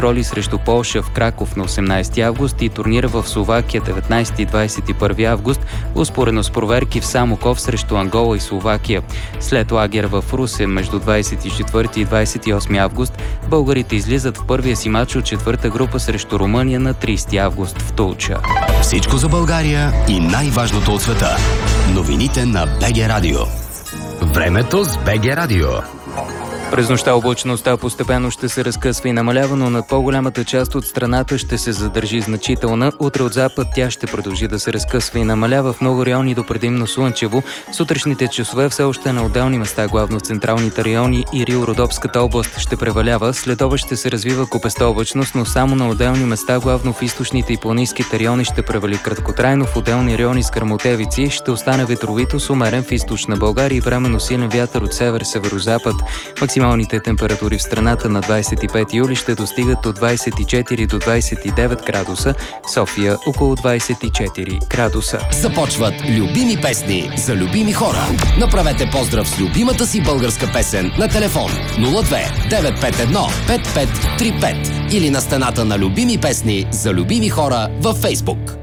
Проли срещу Полша в Краков на 18 август и турнира в Словакия 19 и 21 август, успоредно с проверки в Самоков срещу Ангола и Словакия. След лагер в Русе между 24 и 28 август, българите излизат в първия си матч от четвърта група срещу Румъния на 30 август в Тулча. Всичко за България и най-важното от света. Новините на БГ Радио. Времето с БГ Радио. През нощта облачността постепенно ще се разкъсва и намалява, но над по-голямата част от страната ще се задържи значителна. Утре от запад тя ще продължи да се разкъсва и намалява в много райони до предимно слънчево. Сутрешните часове все още на отделни места, главно в централните райони и Рил-Родопската област ще превалява. Следова ще се развива купеста облачност, но само на отделни места, главно в източните и планинските райони ще превали краткотрайно. В отделни райони с гръмотевици ще остане ветровито с умерен в източна България и временно силен вятър от север-северозапад. Максималните температури в страната на 25 юли ще достигат от 24 до 29 градуса, в София около 24 градуса. Започват любими песни за любими хора. Направете поздрав с любимата си българска песен на телефон 02 951 5535 или на стената на любими песни за любими хора във Фейсбук.